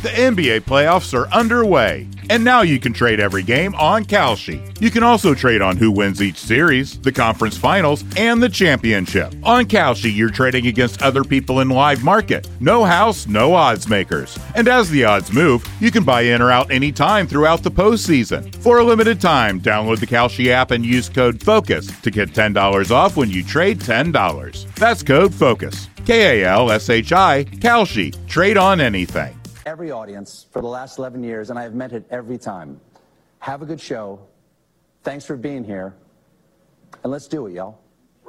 The NBA playoffs are underway, and now you can trade every game on Kalshi. You can also trade on who wins each series, the conference finals, and the championship. On Kalshi, you're trading against other people in live market. No house, no odds makers. And as the odds move, you can buy in or out anytime throughout the postseason. For a limited time, download the Kalshi app and use code FOCUS to get $10 off when you trade $10. That's code FOCUS. Kalshi, Kalshi. Trade on anything. Every audience for the last 11 years, and I have meant it every time. Have a good show. Thanks for being here. And let's do it, y'all.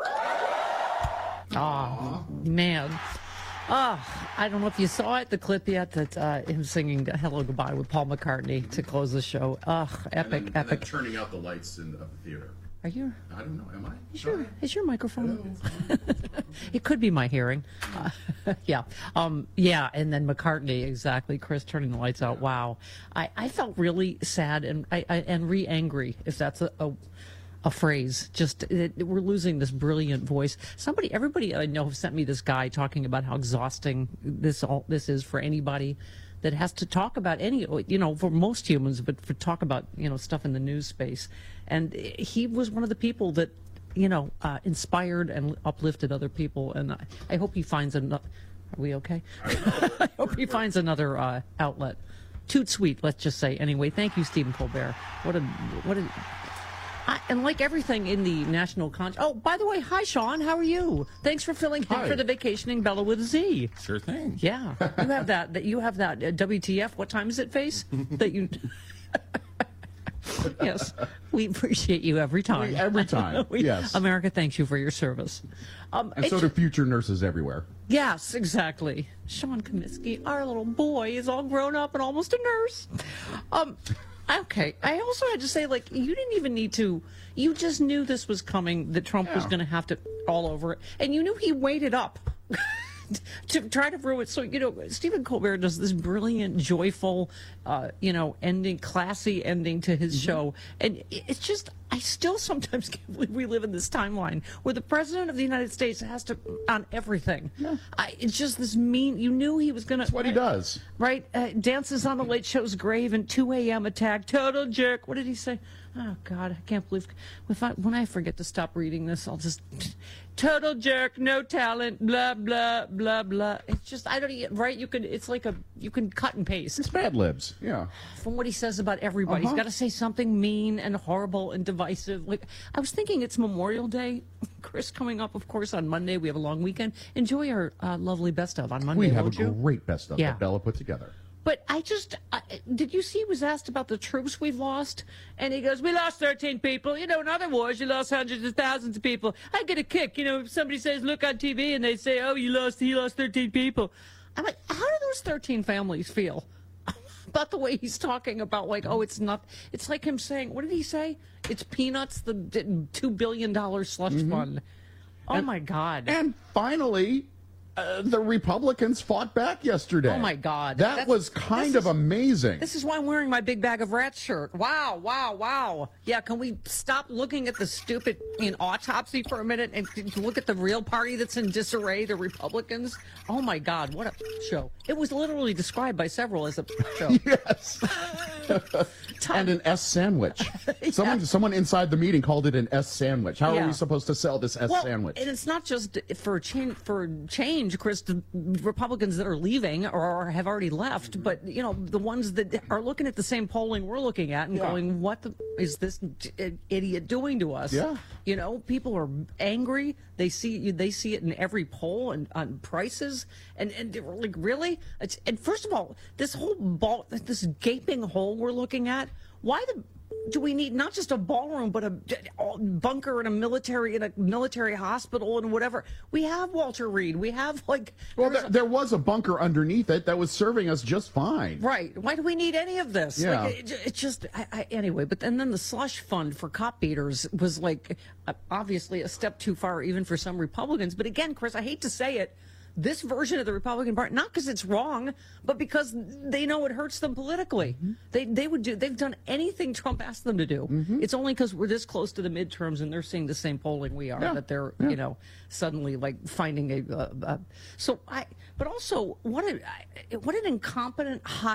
Oh, man. I don't know if you saw it, the clip yet, that him singing Hello Goodbye with Paul McCartney to close the show. Epic. And then turning out the lights of the theater. Are you? I don't know. Am I? Is your microphone? It could be my hearing. Yeah. Yeah. And then McCartney, exactly. Chris turning the lights out. Wow. I felt really sad and angry, if that's a phrase. Just we're losing this brilliant voice. Everybody I know sent me this guy talking about how exhausting this is for anybody that has to talk about for most humans, but for talk about, stuff in the news space. And he was one of the people that, inspired and uplifted other people. And I hope he finds another, are we okay? I hope he finds another outlet. Toot sweet, let's just say. Anyway, thank you, Stephen Colbert. And like everything in the national oh, by the way, hi, Sean. How are you? Thanks for filling in for the vacationing Bella with a Z. Sure thing. Yeah, you have that WTF? What time is it? Face that you. Yes, we appreciate you every time. Every time. Yes. America thanks you for your service. And so do future nurses everywhere. Yes, exactly. Sean Comiskey, our little boy, is all grown up and almost a nurse. Okay. I also had to say, you didn't even need to. You just knew this was coming, that Trump was going to have to all over it. And you knew he waited up to try to ruin it. So, Stephen Colbert does this brilliant, joyful, ending, classy ending to his show. And it's just, I still sometimes can't believe we live in this timeline where the president of the United States has to, on everything. Yeah. It's just this mean, you knew he was going to. That's what he does. Right? Dances on the Late Show's grave and 2 a.m. attack. Total jerk. What did he say? Oh, God, I can't believe. When I forget to stop reading this, I'll just. Total jerk, no talent, blah, blah, blah, blah. It's just, right? You can cut and paste. It's Mad Libs, yeah. From what he says about everybody. He's got to say something mean and horrible and divisive. I was thinking it's Memorial Day, Chris, coming up, of course, on Monday. We have a long weekend. Enjoy our lovely best of on Monday, We have a you? great best of that Bella put together. But did you see he was asked about the troops we've lost? And he goes, we lost 13 people. In other wars, you lost hundreds of thousands of people. I get a kick. If somebody says, look on TV, and they say, oh, he lost 13 people. I'm like, how do those 13 families feel about the way he's talking about, it's not, it's like him saying, what did he say? It's peanuts, the $2 billion slush fund. Oh, my God. And finally, the Republicans fought back yesterday. Oh, my God. That was kind of amazing. This is why I'm wearing my Big Bag of Rats shirt. Wow, wow, wow. Yeah, can we stop looking at the stupid autopsy for a minute and look at the real party that's in disarray, the Republicans? Oh, my God, what a show. It was literally described by several as a show. Yes. And an S sandwich. Someone inside the meeting called it an S sandwich. How are we supposed to sell this S sandwich? And it's not just for change, Chris, the Republicans that are leaving or have already left, but the ones that are looking at the same polling we're looking at and going, what is this idiot doing to us? Yeah. People are angry. They see it in every poll and on prices, and they're like, really? And first of all, this this gaping hole we're looking at. Why do we need not just a ballroom, but a bunker in a military hospital and whatever? We have Walter Reed. We have there was a bunker underneath it that was serving us just fine. Right. Why do we need any of this? Yeah. It's just anyway. But then the slush fund for cop beaters was obviously a step too far, even for some Republicans. But again, Chris, I hate to say it. This version of the Republican Party, not because it's wrong, but because they know it hurts them politically. They've done anything Trump asked them to do. It's only because we're this close to the midterms and they're seeing the same polling we are that they're suddenly finding but also what an incompetent, hot